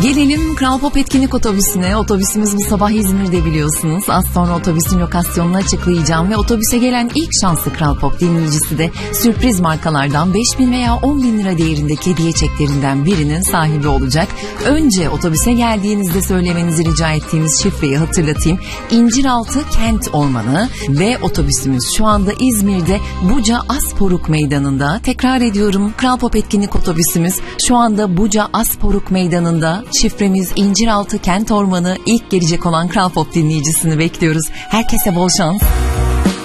Gelelim Kral Pop etkinlik otobüsüne. Otobüsümüz bu sabah İzmir'de biliyorsunuz. Az sonra otobüsün lokasyonunu açıklayacağım ve otobüse gelen ilk şanslı Kral Pop dinleyicisi de sürpriz markalardan 5.000 veya 10.000 lira değerindeki hediye çeklerinden birinin sahibi olacak. Önce otobüse geldiğinizde söylemenizi rica ettiğimiz şifreyi hatırlatayım. İnciraltı Kent Ormanı ve otobüsümüz şu anda İzmir'de Buca Asporuk Meydanı'nda. Tekrar ediyorum, Kral Pop etkinlik otobüsümüz şu anda Buca Asporuk Meydanı'nda. Şifremiz İnciraltı Kent Ormanı. İlk gelecek olan Kral Pop dinleyicisini bekliyoruz. Herkese bol şans.